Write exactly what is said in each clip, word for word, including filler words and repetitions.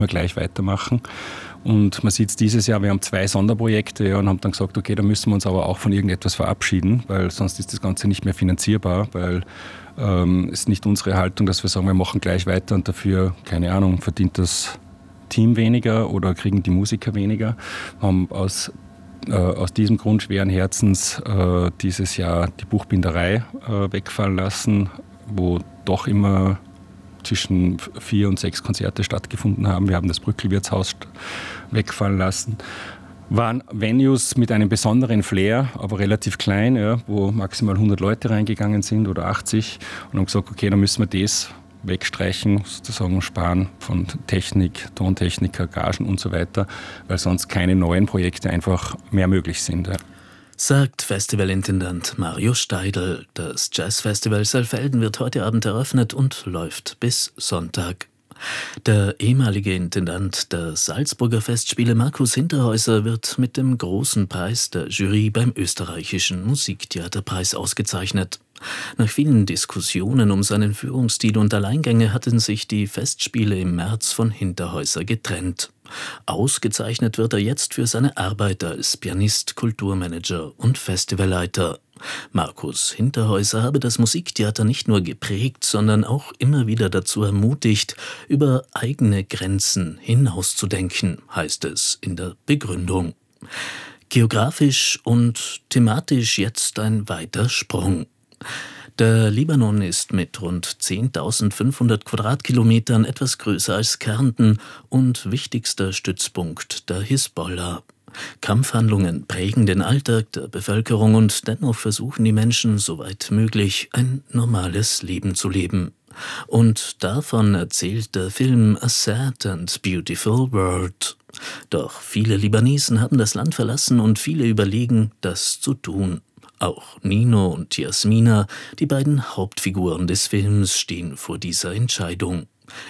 wir gleich weitermachen. Und man sieht es dieses Jahr, wir haben zwei Sonderprojekte ja, und haben dann gesagt, okay, da müssen wir uns aber auch von irgendetwas verabschieden, weil sonst ist das Ganze nicht mehr finanzierbar, weil ähm, es ist nicht unsere Haltung, dass wir sagen, wir machen gleich weiter und dafür, keine Ahnung, verdient das Team weniger oder kriegen die Musiker weniger. Wir haben aus, äh, aus diesem Grund schweren Herzens äh, dieses Jahr die Buchbinderei äh, wegfallen lassen, wo doch immer zwischen vier und sechs Konzerte stattgefunden haben. Wir haben das Brückl-Wirtshaus wegfallen lassen. Waren Venues mit einem besonderen Flair, aber relativ klein, ja, wo maximal hundert Leute reingegangen sind oder achtzig und haben gesagt, okay, dann müssen wir das wegstreichen, sozusagen sparen von Technik, Tontechniker, Gagen und so weiter, weil sonst keine neuen Projekte einfach mehr möglich sind. Ja. Sagt Festivalintendant Mario Steidl. Das Jazzfestival Saalfelden wird heute Abend eröffnet und läuft bis Sonntag. Der ehemalige Intendant der Salzburger Festspiele Markus Hinterhäuser wird mit dem großen Preis der Jury beim österreichischen Musiktheaterpreis ausgezeichnet. Nach vielen Diskussionen um seinen Führungsstil und Alleingänge hatten sich die Festspiele im März von Hinterhäuser getrennt. Ausgezeichnet wird er jetzt für seine Arbeit als Pianist, Kulturmanager und Festivalleiter. Markus Hinterhäuser habe das Musiktheater nicht nur geprägt, sondern auch immer wieder dazu ermutigt, über eigene Grenzen hinauszudenken, heißt es in der Begründung. Geografisch und thematisch jetzt ein weiter Sprung. Der Libanon ist mit rund zehntausendfünfhundert Quadratkilometern etwas größer als Kärnten und wichtigster Stützpunkt der Hisbollah. Kampfhandlungen prägen den Alltag der Bevölkerung und dennoch versuchen die Menschen, soweit möglich, ein normales Leben zu leben. Und davon erzählt der Film A Sad and Beautiful World. Doch viele Libanesen haben das Land verlassen und viele überlegen, das zu tun. Auch Nino und Jasmina, die beiden Hauptfiguren des Films, stehen vor dieser Entscheidung.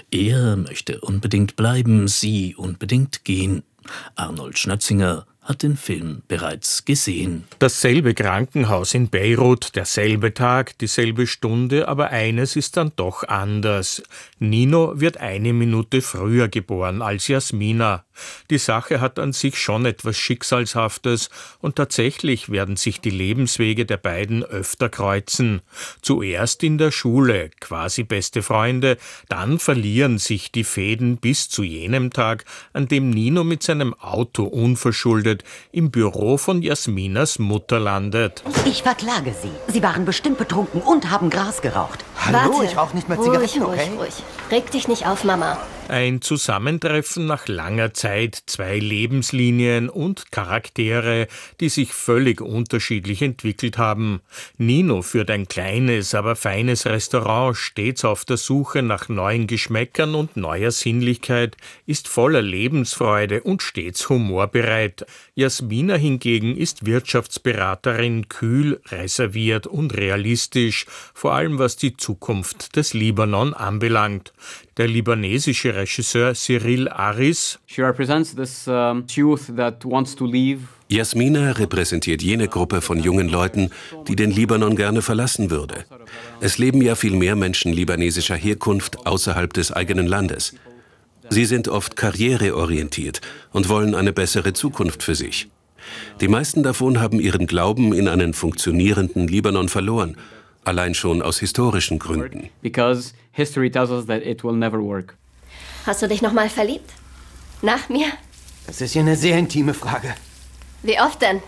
Er möchte unbedingt bleiben, sie unbedingt gehen. Arnold Schnötzinger hat den Film bereits gesehen. Dasselbe Krankenhaus in Beirut, derselbe Tag, dieselbe Stunde, aber eines ist dann doch anders. Nino wird eine Minute früher geboren als Jasmina. Die Sache hat an sich schon etwas Schicksalshaftes und tatsächlich werden sich die Lebenswege der beiden öfter kreuzen. Zuerst in der Schule, quasi beste Freunde, dann verlieren sich die Fäden bis zu jenem Tag, an dem Nino mit seinem Auto unverschuldet im Büro von Jasminas Mutter landet. Ich verklage Sie. Sie waren bestimmt betrunken und haben Gras geraucht. Hallo, Warte. ich rauche nicht mehr Ruhig, Zigaretten, ruhig, okay? ruhig. Reg dich nicht auf, Mama. Ein Zusammentreffen nach langer Zeit, zwei Lebenslinien und Charaktere, die sich völlig unterschiedlich entwickelt haben. Nino führt ein kleines, aber feines Restaurant, stets auf der Suche nach neuen Geschmäckern und neuer Sinnlichkeit, ist voller Lebensfreude und stets humorbereit. Jasmina hingegen ist Wirtschaftsberaterin, kühl, reserviert und realistisch, vor allem was die Zukunft des Libanon anbelangt. Der libanesische Regisseur Cyril Aris She represents this um, youth that wants to leave. Jasmina repräsentiert jene Gruppe von jungen Leuten, die den Libanon gerne verlassen würde. Es leben ja viel mehr Menschen libanesischer Herkunft außerhalb des eigenen Landes. Sie sind oft karriereorientiert und wollen eine bessere Zukunft für sich. Die meisten davon haben ihren Glauben in einen funktionierenden Libanon verloren, allein schon aus historischen Gründen. Because history tells us that it will never work. Hast du dich noch mal verliebt? Nach mir? Das ist ja eine sehr intime Frage. Wie oft denn?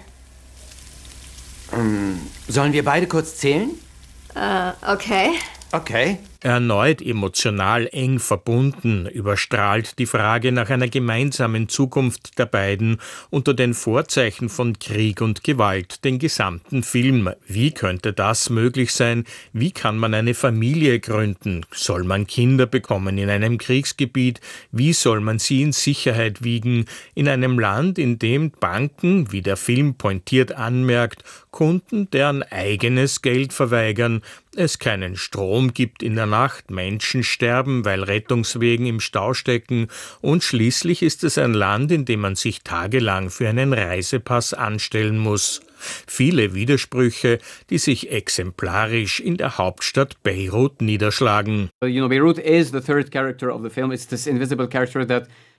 Ähm, sollen wir beide kurz zählen? Äh, okay. Okay. Erneut emotional eng verbunden, überstrahlt die Frage nach einer gemeinsamen Zukunft der beiden unter den Vorzeichen von Krieg und Gewalt den gesamten Film. Wie könnte das möglich sein? Wie kann man eine Familie gründen? Soll man Kinder bekommen in einem Kriegsgebiet? Wie soll man sie in Sicherheit wiegen? In einem Land, in dem Banken, wie der Film pointiert anmerkt, Kunden deren eigenes Geld verweigern, es keinen Strom gibt in der Nacht, Menschen sterben, weil Rettungswegen im Stau stecken und schließlich ist es ein Land, in dem man sich tagelang für einen Reisepass anstellen muss. Viele Widersprüche, die sich exemplarisch in der Hauptstadt Beirut niederschlagen. You know, Beirut is the third character of the film. It's this invisible character that